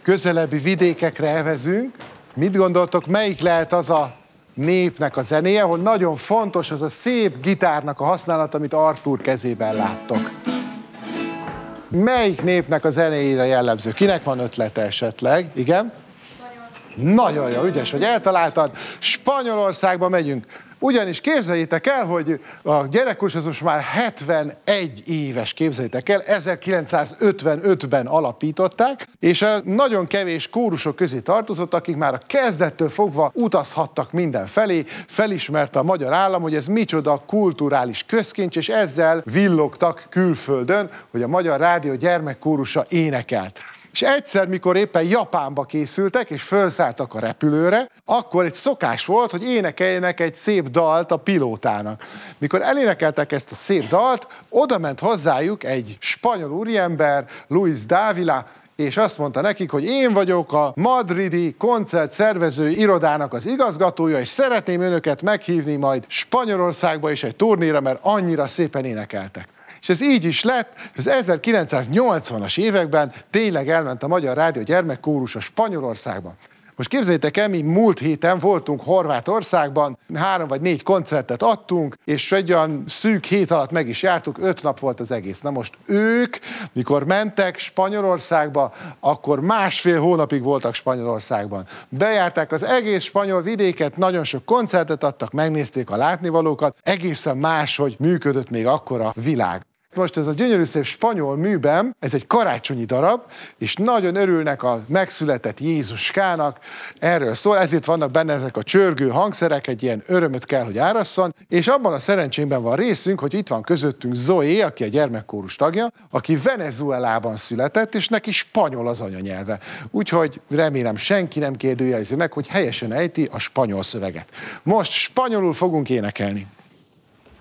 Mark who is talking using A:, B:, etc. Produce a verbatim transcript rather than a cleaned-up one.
A: közelebbi vidékekre evezünk. Mit gondoltok, melyik lehet az a népnek a zenéje, ahol nagyon fontos az a szép gitárnak a használat, amit Artúr kezében láttok? Melyik népnek a zenéjére jellemző? Kinek van ötlete esetleg? Igen? Spanyol. Nagyon jó, ügyes, hogy eltaláltad. Spanyolországba megyünk. Ugyanis képzeljétek el, hogy a gyerekkórus az most már hetvenegy éves, képzeljétek el, ezerkilencszázötvenötben alapították, és nagyon kevés kórusok közé tartozott, akik már a kezdettől fogva utazhattak mindenfelé, felismerte a magyar állam, hogy ez micsoda kulturális közkincs, és ezzel villogtak külföldön, hogy a Magyar Rádió gyermekkórusa énekelt. És egyszer, mikor éppen Japánba készültek, és felszálltak a repülőre, akkor egy szokás volt, hogy énekeljenek egy szép dalt a pilótának. Mikor elénekeltek ezt a szép dalt, oda ment hozzájuk egy spanyol úriember, Luis Dávila, és azt mondta nekik, hogy én vagyok a madridi koncertszervező irodának az igazgatója, és szeretném önöket meghívni majd Spanyolországba is egy turnéra, mert annyira szépen énekeltek. És ez így is lett, az ezerkilencszáznyolcvanas években tényleg elment a Magyar Rádió gyermekkórusa Spanyolországba. Most képzeljétek el, mi múlt héten voltunk Horvátországban, három vagy négy koncertet adtunk, és egy olyan szűk hét alatt meg is jártuk, öt nap volt az egész. Na most ők, mikor mentek Spanyolországba, akkor másfél hónapig voltak Spanyolországban. Bejárták az egész spanyol vidéket, nagyon sok koncertet adtak, megnézték a látnivalókat, egészen máshogy működött még akkor a világ. Most ez a gyönyörű szép spanyol műben, ez egy karácsonyi darab, és nagyon örülnek a megszületett Jézuskának, erről szól, ezért vannak benne ezek a csörgő hangszerek, egy ilyen örömöt kell, hogy árasszon, és abban a szerencsémben van részünk, hogy itt van közöttünk Zoé, aki a gyermekkórus tagja, aki Venezuelában született, és neki spanyol az anyanyelve. Úgyhogy remélem senki nem kérdőjelezi meg, hogy helyesen ejti a spanyol szöveget. Most spanyolul fogunk énekelni.